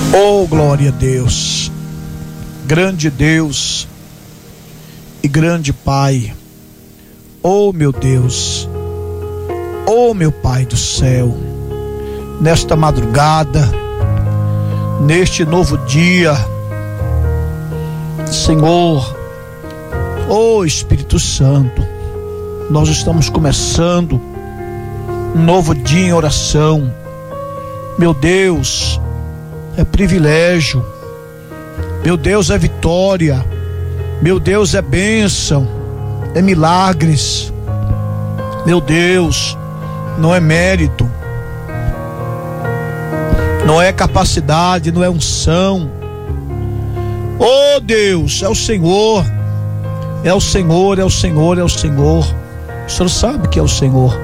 Oh, glória a Deus, grande Deus e grande Pai. Oh, meu Deus, oh, meu Pai do céu, nesta madrugada, neste novo dia, Senhor, oh Espírito Santo, nós estamos começando um novo dia em oração. Meu Deus, é privilégio, meu Deus, é vitória, meu Deus, é bênção, é milagres, meu Deus, não é mérito, não é capacidade, não é unção. Oh Deus, é o Senhor, é o Senhor, é o Senhor, é o Senhor. O Senhor sabe que é o Senhor.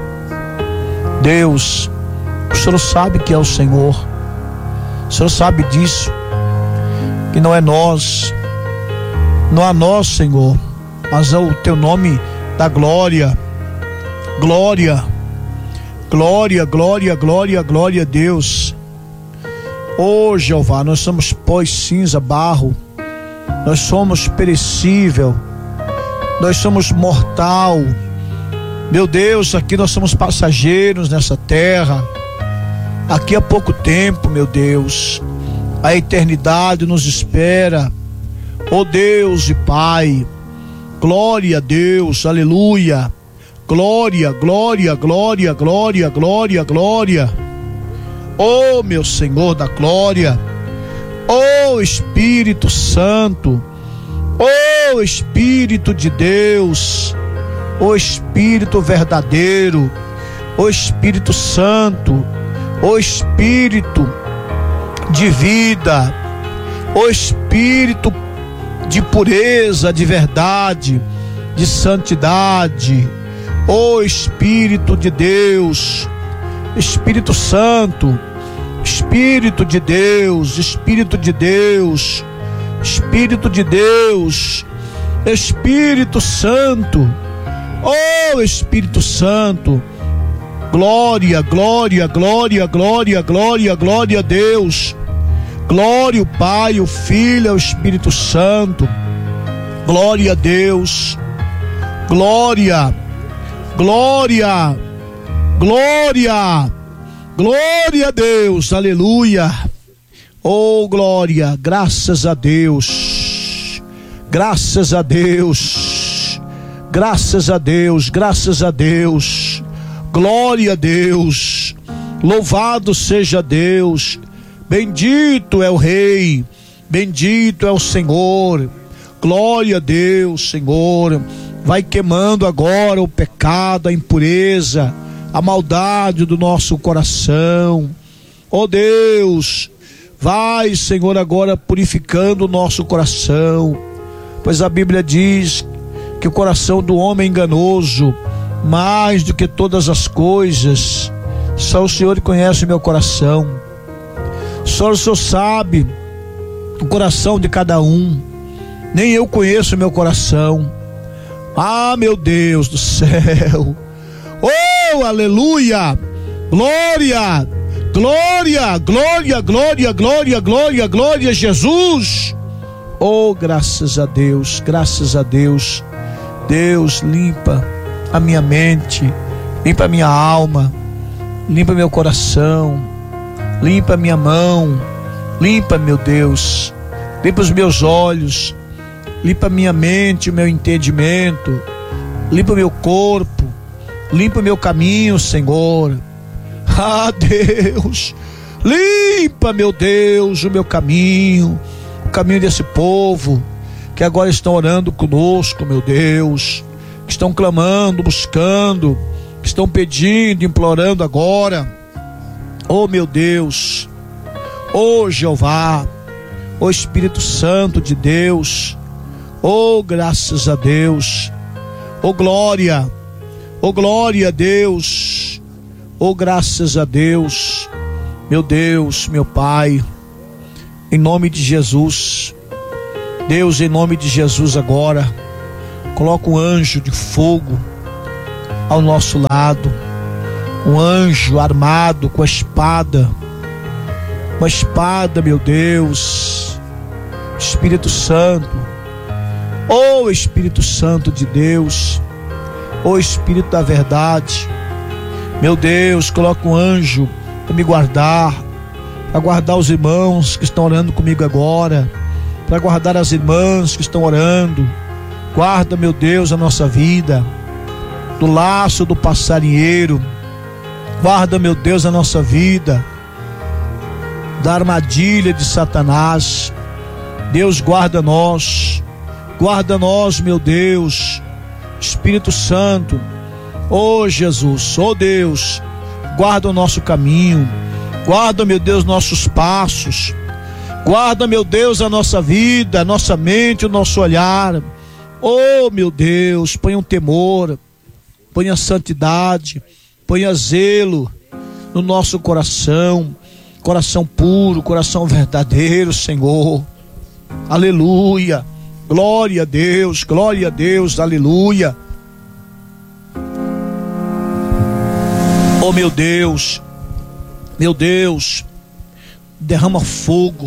Deus, o Senhor sabe que é o Senhor. O Senhor sabe disso, que não é nós, não é nós, Senhor, mas é o teu nome da glória. Glória, glória, glória, glória, glória a Deus. Oh Jeová, nós somos pó e cinza, barro, nós somos perecível, nós somos mortal. Meu Deus, aqui nós somos passageiros nessa terra. Aqui há pouco tempo, meu Deus, a eternidade nos espera. Oh Deus e Pai, glória a Deus, aleluia, glória, glória, glória, glória, glória, glória. Oh meu Senhor da glória, oh Espírito Santo, oh Espírito de Deus, oh Espírito verdadeiro, oh Espírito Santo, o Espírito de vida, o Espírito de pureza, de verdade, de santidade, o Espírito de Deus, Espírito Santo, Espírito de Deus, Espírito de Deus, Espírito de Deus, Espírito Santo, oh Espírito Santo. Glória, glória, glória, glória, glória, glória a Deus. Glória ao Pai, o Filho e ao Espírito Santo. Glória a Deus. Glória, glória, glória, glória a Deus. Aleluia. Oh, glória, graças a Deus. Graças a Deus. Graças a Deus, graças a Deus. Glória a Deus, louvado seja Deus, bendito é o Rei, bendito é o Senhor. Glória a Deus, Senhor. Vai queimando agora o pecado, a impureza, a maldade do nosso coração. Oh Deus, vai, Senhor, agora purificando o nosso coração, pois a Bíblia diz que o coração do homem é enganoso mais do que todas as coisas. Só o Senhor conhece o meu coração. Só o Senhor sabe o coração de cada um. Nem eu conheço o meu coração. Ah, meu Deus do céu. Oh, aleluia. Glória, glória, glória, glória, glória, glória, glória a Jesus. Oh, graças a Deus, graças a Deus. Deus, limpa a minha mente, limpa a minha alma, limpa meu coração, limpa a minha mão, limpa, meu Deus, limpa os meus olhos, limpa a minha mente, o meu entendimento, limpa o meu corpo, limpa o meu caminho, Senhor. Ah, Deus, limpa, meu Deus, o meu caminho, o caminho desse povo que agora estão orando conosco, meu Deus, que estão clamando, buscando, que estão pedindo, implorando agora. Oh meu Deus, oh Jeová, oh Espírito Santo de Deus, oh graças a Deus, oh glória a Deus, oh graças a Deus, meu Deus, meu Pai, em nome de Jesus, Deus, em nome de Jesus agora, coloca um anjo de fogo ao nosso lado, um anjo armado com a espada, uma espada, meu Deus. Espírito Santo, ô Espírito Santo de Deus, ô Espírito da verdade, meu Deus, coloca um anjo para me guardar, para guardar os irmãos que estão orando comigo agora, para guardar as irmãs que estão orando. Guarda, meu Deus, a nossa vida do laço do passarinheiro. Guarda, meu Deus, a nossa vida da armadilha de Satanás. Deus, guarda nós, meu Deus. Espírito Santo, ô Jesus, ô Deus, guarda o nosso caminho, guarda, meu Deus, nossos passos, guarda, meu Deus, a nossa vida, a nossa mente, o nosso olhar. Oh, meu Deus, ponha um temor, ponha santidade, ponha zelo no nosso coração, coração puro, coração verdadeiro, Senhor. Aleluia, glória a Deus, aleluia. Oh, meu Deus, derrama fogo,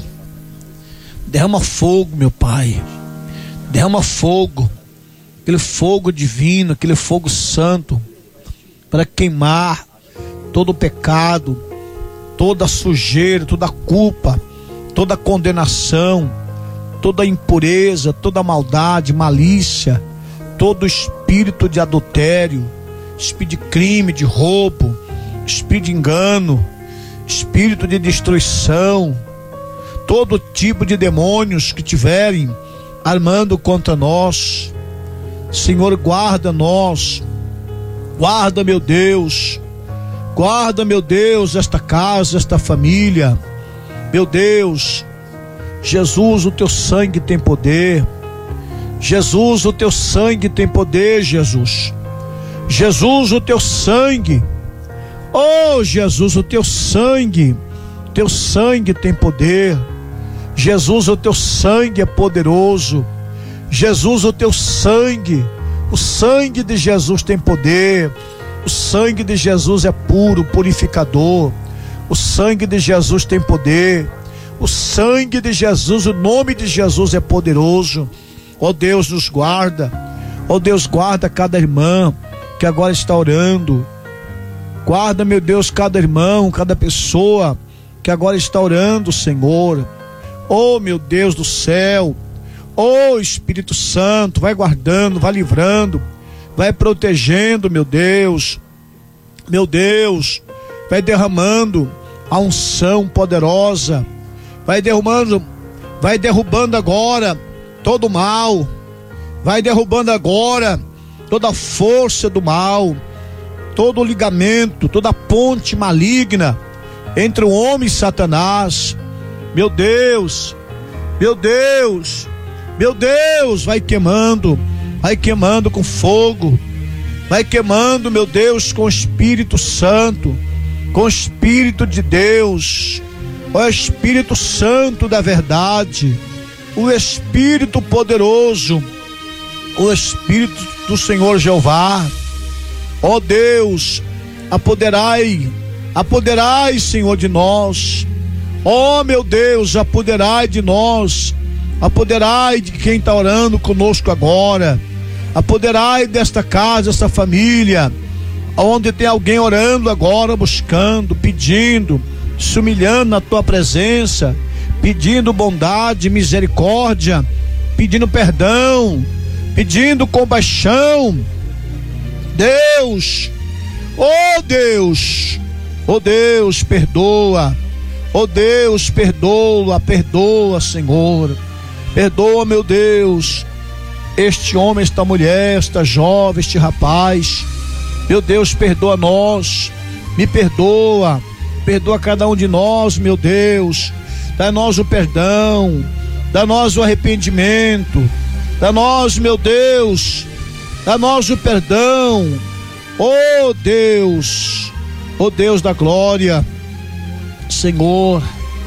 meu Pai, derrama fogo, aquele fogo divino, aquele fogo santo, para queimar todo o pecado, toda a sujeira, toda a culpa, toda a condenação, toda a impureza, toda a maldade, malícia, todo espírito de adultério, espírito de crime, de roubo, espírito de engano, espírito de destruição, todo tipo de demônios que tiverem armando contra nós. Senhor, guarda nós, guarda, meu Deus, esta casa, esta família, meu Deus. Jesus, o teu sangue tem poder. Jesus, o teu sangue tem poder, Jesus. Jesus, o teu sangue. Oh, Jesus, o teu sangue tem poder. Jesus, o teu sangue é poderoso. Jesus, o teu sangue, o sangue de Jesus tem poder. O sangue de Jesus é puro, purificador. O sangue de Jesus tem poder. O sangue de Jesus, o nome de Jesus é poderoso. Ó Deus, nos guarda. Ó Deus, guarda cada irmã que agora está orando. Guarda, meu Deus, cada irmão, cada pessoa que agora está orando, Senhor. Oh, meu Deus do céu. Oh, Espírito Santo, vai guardando, vai livrando, vai protegendo, meu Deus. Meu Deus, vai derramando a unção poderosa. Vai derrubando agora todo o mal. Vai derrubando agora toda a força do mal, todo o ligamento, toda a ponte maligna entre o homem e Satanás. Meu Deus, vai queimando com fogo, vai queimando, meu Deus, com o Espírito Santo, com o Espírito de Deus, o Espírito Santo da verdade, o Espírito poderoso, o Espírito do Senhor Jeová. Ó Deus, apoderai, Senhor, de nós. Ó meu Deus, apoderai de nós, apoderai de quem está orando conosco agora, apoderai desta casa, desta família, onde tem alguém orando agora, buscando, pedindo, se humilhando na tua presença, pedindo bondade, misericórdia, pedindo perdão, pedindo compaixão. Deus, oh Deus, perdoa. Oh Deus, perdoa, Senhor. Perdoa, meu Deus, este homem, esta mulher, esta jovem, este rapaz. Meu Deus, perdoa nós, me perdoa cada um de nós, meu Deus. Dá-nos o perdão, dá-nos o arrependimento, dá-nos, meu Deus, dá-nos o perdão. Oh Deus da glória, Senhor,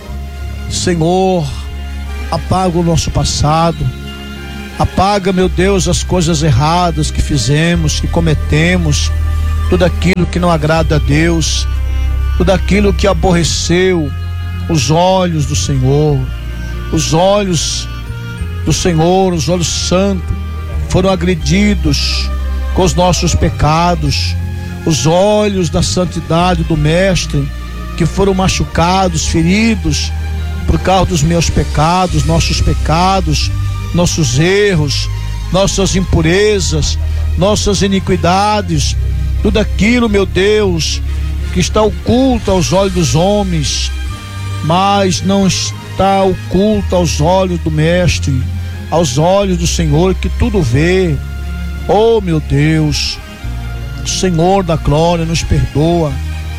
apaga o nosso passado, apaga, meu Deus, as coisas erradas que fizemos, que cometemos, tudo aquilo que não agrada a Deus, tudo aquilo que aborreceu, os olhos do Senhor, os olhos do Senhor, os olhos santos, foram agredidos com os nossos pecados, os olhos da santidade do Mestre, que foram machucados, feridos, por causa dos meus pecados, nossos erros, nossas impurezas, nossas iniquidades, tudo aquilo, meu Deus, que está oculto aos olhos dos homens, mas não está oculto aos olhos do Mestre, aos olhos do Senhor, que tudo vê. Oh, meu Deus, o Senhor da glória nos perdoa,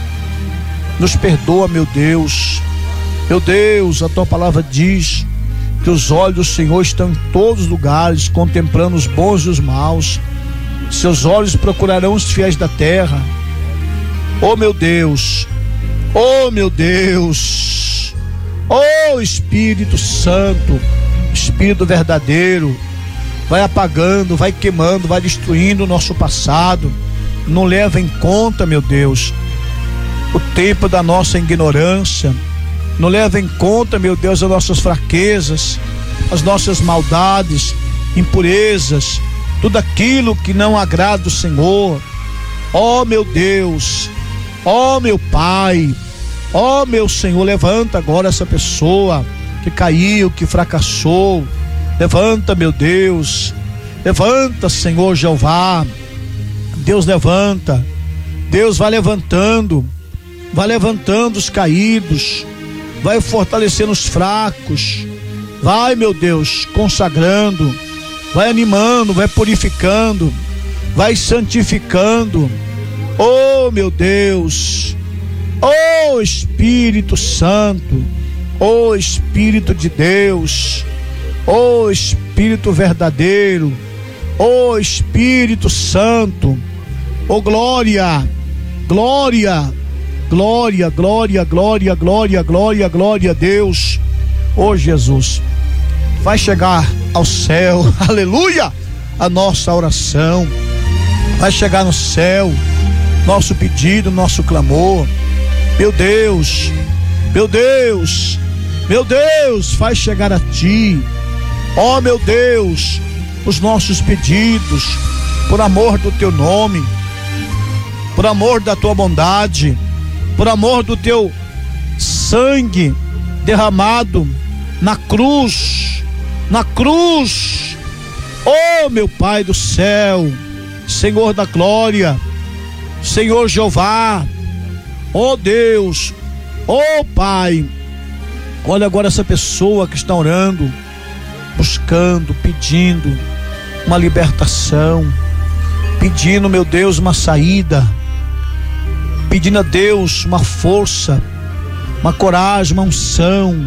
meu Deus. Meu Deus, a tua palavra diz que os olhos do Senhor estão em todos os lugares, contemplando os bons e os maus. Seus olhos procurarão os fiéis da terra. Oh, meu Deus, oh, meu Deus, oh, Espírito Santo, Espírito verdadeiro, vai apagando, vai queimando, vai destruindo o nosso passado. Não leva em conta, meu Deus, o tempo da nossa ignorância. Não leva em conta, meu Deus, as nossas fraquezas, as nossas maldades, impurezas, tudo aquilo que não agrada o Senhor. Ó, meu Deus, ó, meu Pai, ó, meu Senhor, levanta agora essa pessoa que caiu, que fracassou. Levanta, meu Deus, levanta, Senhor Jeová. Deus levanta, Deus vai levantando os caídos, vai fortalecendo os fracos, vai, meu Deus, consagrando, vai animando, vai purificando, vai santificando. Oh, meu Deus, oh, Espírito Santo, oh, Espírito de Deus, oh, Espírito verdadeiro, oh, Espírito Santo, oh, glória, glória, glória, glória, glória, glória, glória, glória a Deus. Oh, Jesus, vai chegar ao céu, aleluia, a nossa oração, vai chegar no céu nosso pedido, nosso clamor. Meu Deus, meu Deus, meu Deus, vai chegar a ti. Oh, meu Deus, os nossos pedidos, por amor do teu nome, por amor da tua bondade, por amor do teu sangue derramado na cruz, oh, meu Pai do céu, Senhor da glória, Senhor Jeová, oh Deus, oh Pai, olha agora essa pessoa que está orando, buscando, pedindo uma libertação, pedindo, meu Deus, uma saída, pedindo a Deus uma força, uma coragem, uma unção,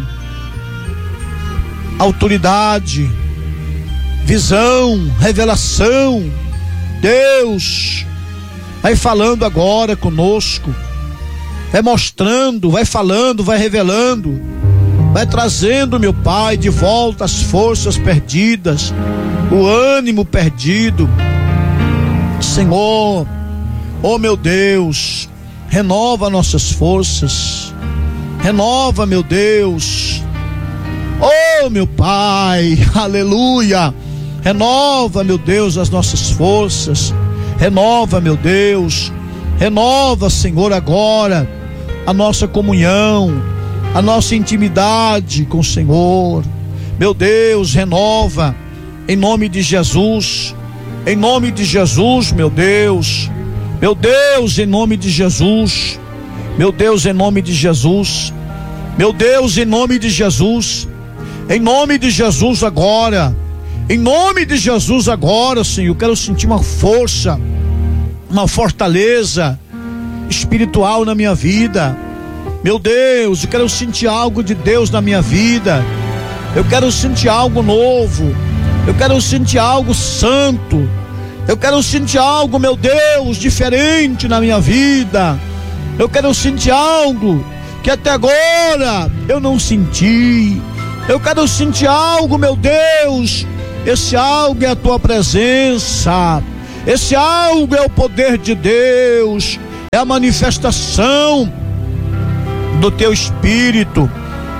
autoridade, visão, revelação. Deus, vai falando agora conosco, vai mostrando, vai falando, vai revelando, vai trazendo, meu Pai, de volta as forças perdidas, o ânimo perdido. Senhor, oh, meu Deus, renova nossas forças, renova, meu Deus, oh, meu Pai, aleluia, renova, meu Deus, as nossas forças, renova, meu Deus, renova, Senhor, agora a nossa comunhão, a nossa intimidade com o Senhor. Meu Deus, renova em nome de Jesus, em nome de Jesus, meu Deus, em nome de Jesus, meu Deus, em nome de Jesus, meu Deus, em nome de Jesus, em nome de Jesus agora, em nome de Jesus agora, Senhor. Eu quero sentir uma força, uma fortaleza espiritual na minha vida. Meu Deus, eu quero sentir algo de Deus na minha vida. Eu quero sentir algo novo. Eu quero sentir algo santo. Eu quero sentir algo, meu Deus, diferente na minha vida. Eu quero sentir algo que até agora eu não senti. Eu quero sentir algo, meu Deus. Esse algo é a tua presença. Esse algo é o poder de Deus. É a manifestação do teu Espírito,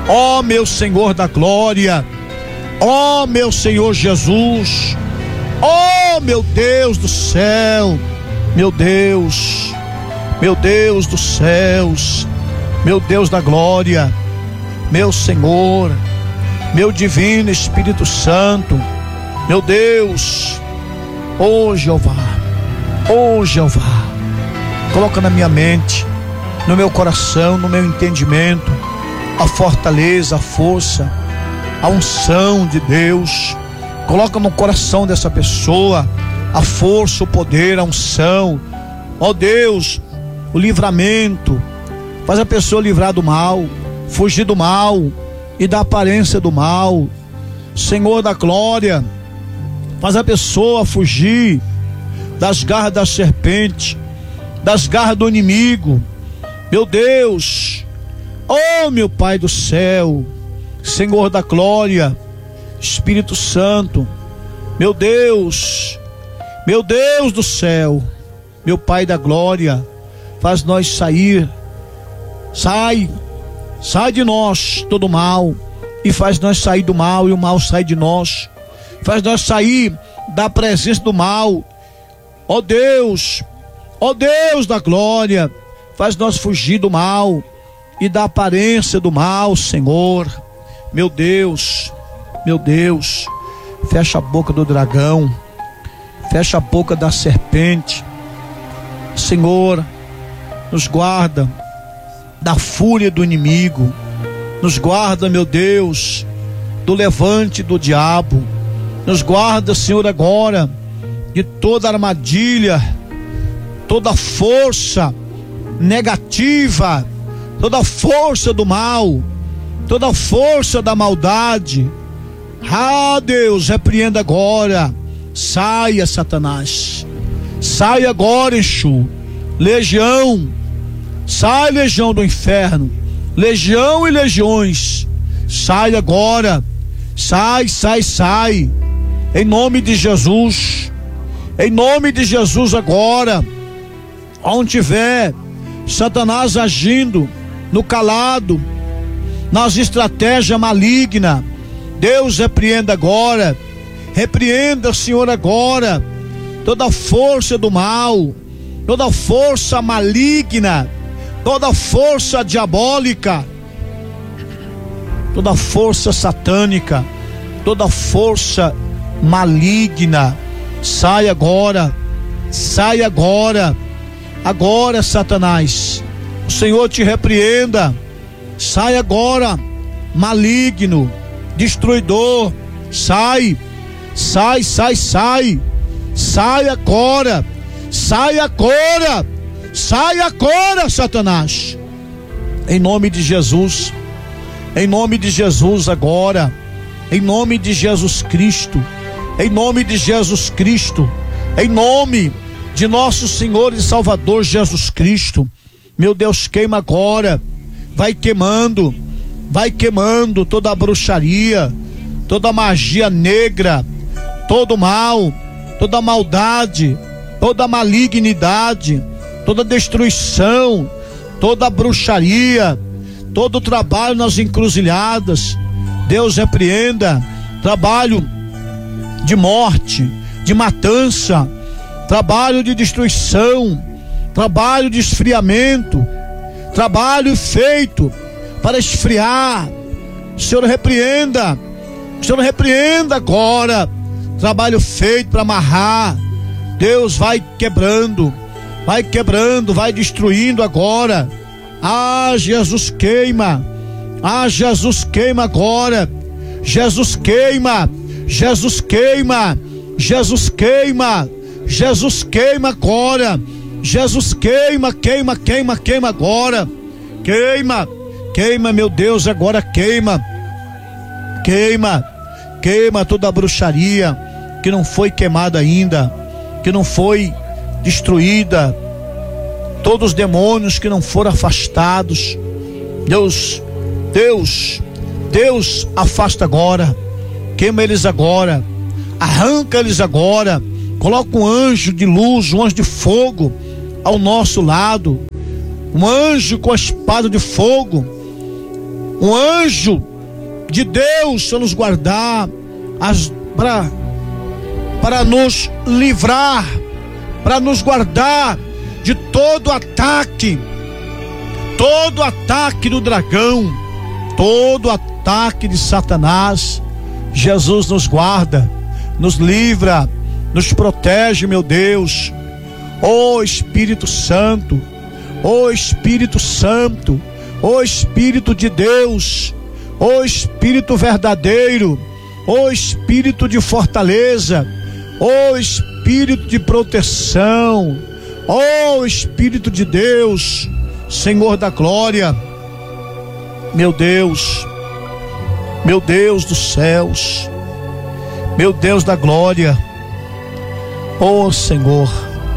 Ó meu Senhor da glória, ó meu Senhor Jesus, ó meu Deus do céu, meu Deus dos céus, meu Deus da glória, meu Senhor, meu divino Espírito Santo, meu Deus, ô Jeová, coloca na minha mente, no meu coração, no meu entendimento, a fortaleza, a força, a unção de Deus. Coloca no coração dessa pessoa a força, o poder, a unção, ó Deus, o livramento. Faz a pessoa livrar do mal, fugir do mal e da aparência do mal. Senhor da glória, faz a pessoa fugir das garras da serpente, das garras do inimigo. Meu Deus, oh meu Pai do céu, Senhor da glória, Espírito Santo, meu Deus do céu, meu Pai da glória, faz nós sair, sai de nós todo mal, e faz nós sair do mal, e o mal sai de nós, faz nós sair da presença do mal, ó Deus da glória, faz nós fugir do mal e da aparência do mal, Senhor. Meu Deus, fecha a boca do dragão, fecha a boca da serpente, Senhor, nos guarda da fúria do inimigo, nos guarda, meu Deus, do levante do diabo, nos guarda, Senhor, agora de toda armadilha, toda força negativa, toda força do mal, toda força da maldade. Ah, Deus, repreenda agora. Saia, Satanás. Saia agora, Exu. Legião. Sai, legião do inferno. Legião e legiões. Sai agora. Sai. Em nome de Jesus. Em nome de Jesus agora. Onde tiver Satanás agindo no calado, nas estratégias malignas, Deus repreenda agora. Repreenda, Senhor, agora toda força do mal, toda força maligna, toda força diabólica, toda força satânica, toda força maligna. Sai agora, agora, Satanás, o Senhor te repreenda. Sai agora, maligno, destruidor. Sai agora, sai agora, Satanás, em nome de Jesus agora, em nome de Jesus Cristo, em nome de nosso Senhor e Salvador Jesus Cristo. Meu Deus, queima agora, vai queimando toda a bruxaria, toda a magia negra, todo mal, toda a maldade, toda a malignidade, toda a destruição, toda a bruxaria, todo o trabalho nas encruzilhadas. Deus repreenda trabalho de morte, de matança, trabalho de destruição, trabalho de esfriamento, trabalho feito para esfriar. O Senhor repreenda agora, trabalho feito para amarrar. Deus vai quebrando, vai destruindo agora. Ah, Jesus queima agora. Jesus queima agora. Jesus queima agora. Queima, meu Deus, agora queima toda a bruxaria que não foi queimada ainda, que não foi destruída, todos os demônios que não foram afastados. Deus afasta agora, queima eles agora, arranca eles agora, coloca um anjo de luz, um anjo de fogo ao nosso lado, um anjo com a espada de fogo, um anjo de Deus para nos guardar, para nos livrar, para nos guardar de todo ataque do dragão, todo ataque de Satanás. Jesus nos guarda, nos livra, nos protege, meu Deus. Ó Espírito Santo, ó Espírito Santo, ó Espírito de Deus, ó Espírito verdadeiro, ó Espírito de fortaleza, ó Espírito de proteção, ó Espírito de Deus, Senhor da glória, meu Deus dos céus, meu Deus da glória, ó Senhor,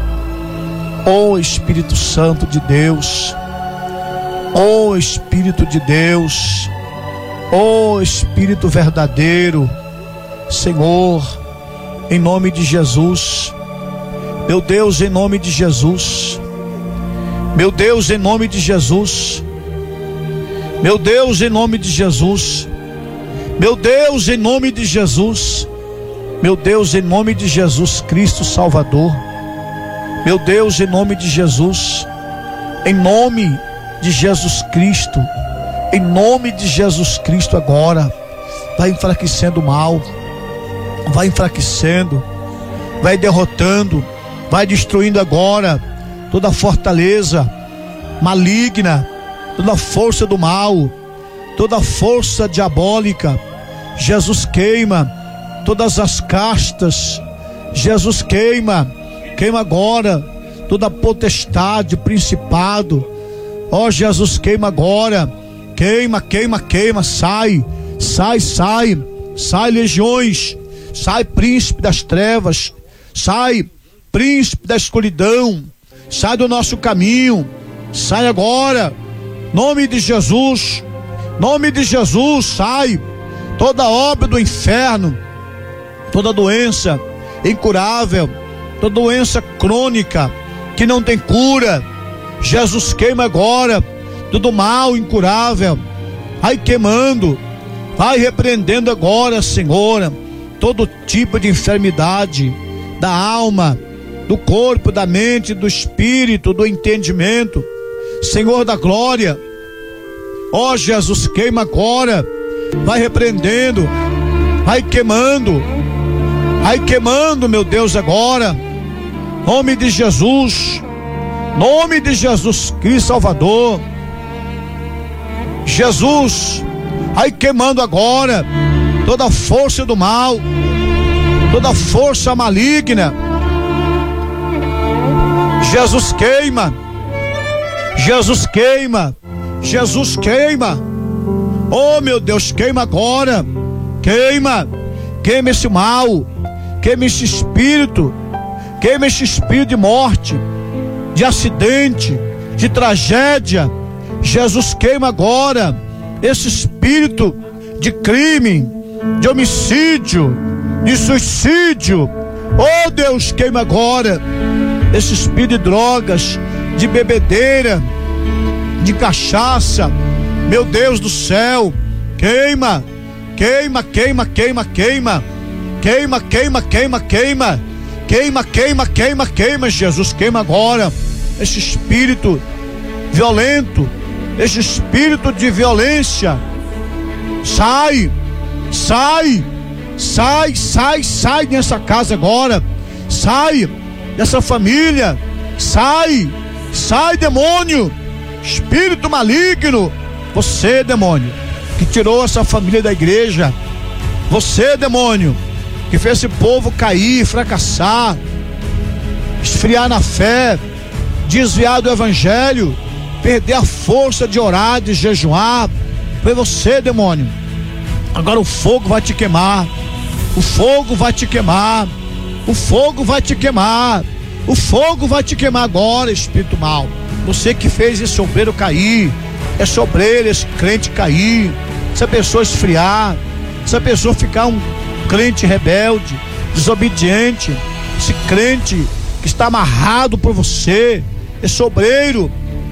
ó Espírito Santo de Deus, ó Espírito de Deus, ó Espírito verdadeiro, Senhor, em nome de Jesus, meu Deus, em nome de Jesus, meu Deus, em nome de Jesus, meu Deus, em nome de Jesus, meu Deus, em nome de Jesus, meu Deus, em nome de Jesus Cristo Salvador, meu Deus, em nome de Jesus, em nome de Jesus Cristo, em nome de Jesus Cristo agora, vai enfraquecendo o mal, vai enfraquecendo, vai derrotando, vai destruindo agora toda fortaleza maligna, toda força do mal, toda força diabólica. Jesus queima todas as castas, Jesus queima agora toda potestade, principado. Ó Jesus, queima agora, queima, sai legiões, sai príncipe das trevas, sai príncipe da escuridão, sai do nosso caminho, sai agora, nome de Jesus, sai toda obra do inferno, toda doença incurável, toda doença crônica que não tem cura. Jesus queima agora todo mal incurável, vai queimando, vai repreendendo agora, Senhor, todo tipo de enfermidade da alma, do corpo, da mente, do espírito, do entendimento, Senhor da glória. Ó Jesus, queima agora, vai repreendendo, vai queimando, meu Deus, agora, nome de Jesus Cristo Salvador. Jesus, vai queimando agora toda força do mal, toda força maligna. Jesus queima, oh meu Deus, queima agora, queima esse mal, queima esse espírito de morte, de acidente, de tragédia. Jesus queima agora esse espírito de crime, de homicídio, de suicídio. Oh Deus, queima agora esse espírito de drogas, de bebedeira, de cachaça. Meu Deus do céu, queima, Jesus, queima agora esse espírito violento, esse espírito de violência. Sai dessa casa agora, sai dessa família, sai demônio, espírito maligno. Você, demônio, que tirou essa família da igreja, você, demônio, que fez esse povo cair, fracassar, esfriar na fé, desviar do evangelho, perder a força de orar, de jejuar. Foi você, demônio. Agora o fogo vai te queimar, o fogo vai te queimar, o fogo vai te queimar, o fogo vai te queimar agora, espírito mau. Você que fez esse obreiro cair, esse obreiro, esse crente cair, essa pessoa esfriar, essa pessoa ficar um crente rebelde, desobediente, esse crente que está amarrado por você, esse obreiro